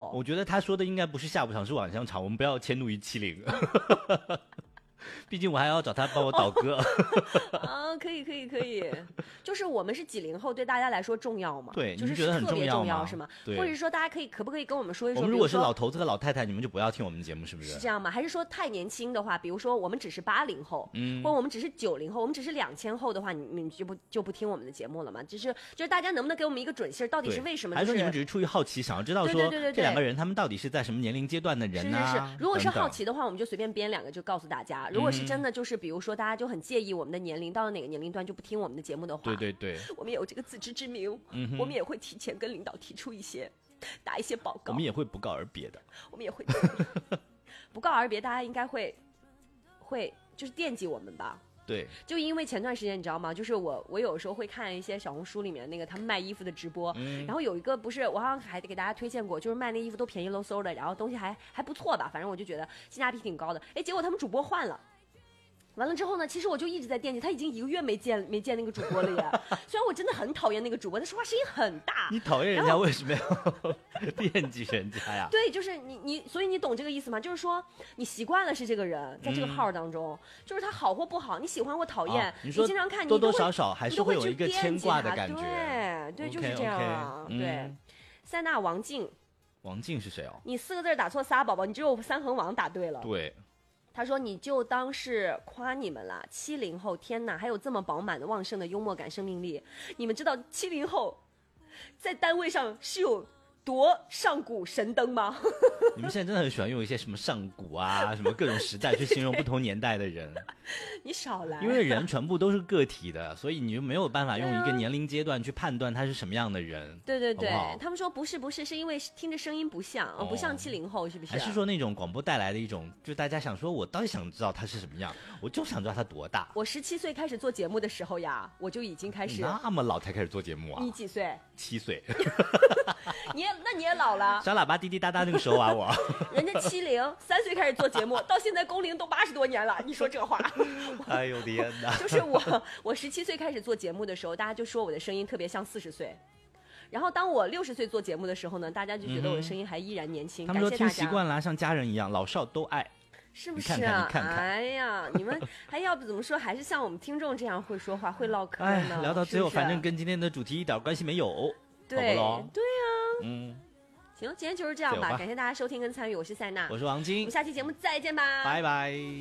候。 我觉得他说的应该不是下午场，是晚上场，我们不要迁怒于70。毕竟我还要找他帮我导歌。 啊，可以，就是我们是90后，对大家来说重要吗？ 对， 就是你觉得很特别重要吗？ 是吗？ 对， 或者是说大家可不可以跟我们说一说？ 我们如果是老头子和老太太，你们就不要听我们的节目，是不是？ 是这样吗？还是说太年轻的话，比如说我们只是80后，或者我们只是90后，我们只是2000后的话，你们就不听我们的节目了吗？就是大家能不能给我们一个准信儿，到底是为什么？ 还是说你们只是出于好奇，想要知道说这两个人他们到底是在什么年龄阶段的人呢？ 是。如果是好奇的话，我们就随便编2个就告诉大家。如果是真的就是比如说大家就很介意我们的年龄，到了哪个年龄段就不听我们的节目的话， 对， 我们有这个自知之明，我们也会提前跟领导提出打一些报告， 我们也会不告而别的， 我们也会不告而别，大家应该会就是惦记我们吧。 对， 就因为前段时间你知道吗？就是我有时候会看一些小红书里面那个他们卖衣服的直播，然后有一个不是我好像还给大家推荐过，就是卖那衣服都便宜喽嗖的，然后东西还不错吧，反正我就觉得性价比挺高的。哎，结果他们主播换了。完了之后呢，其实我就一直在惦记，他已经1个月没见那个主播了耶。虽然我真的很讨厌那个主播，他说话声音很大。 你讨厌人家为什么要惦记人家呀？ 对，就是所以你懂这个意思吗？就是说你习惯了是这个人，在这个号当中，就是他好或不好，你喜欢或讨厌，你经常看， 多多少少还是会有一个牵挂的感觉。对，就是这样啊。对，塞纳王静是谁哦？ 你4个字打错仨，宝宝，你只有3横网打对了。 对。 他说：“你就当是夸你们了，70后，天哪，还有这么饱满的旺盛的幽默感、生命力。你们知道70后在单位上是有多上古神灯吗？” 你们现在真的很喜欢用一些什么上古啊，什么各种时代去形容不同年代的人。 你少来， 因为人全部都是个体的，所以你就没有办法用一个年龄阶段去判断他是什么样的人。 对， 好不好？ 他们说不是，是因为听着声音不像，不像70后，是不是？ 还是说那种广播带来的一种，就大家想说，我到底想知道他是什么样，我就想知道他多大。 我17岁开始做节目的时候呀，我就已经开始。 那么老才开始做节目啊？ 你几岁 ？7岁。 那你也老了。 小喇叭滴滴答答那个时候啊，我。 人家70，3岁开始做节目，到现在工龄都80多年了，你说这话？ 哎呦天哪！ 就是我17岁开始做节目的时候，大家就说我的声音特别像40岁。然后当我60岁做节目的时候呢，大家就觉得我的声音还依然年轻。 他们说听习惯了，像家人一样，老少都爱。 是不是啊？你看看，哎呀，你们还要不怎么说，还是像我们听众这样会说话、会唠嗑呢？ 聊到最后，反正跟今天的主题一点关系没有。 对， 好不对啊。行，今天就是这样吧。感谢大家收听跟参与，我是塞娜， 我是王晶， 我们下期节目再见吧， 拜拜。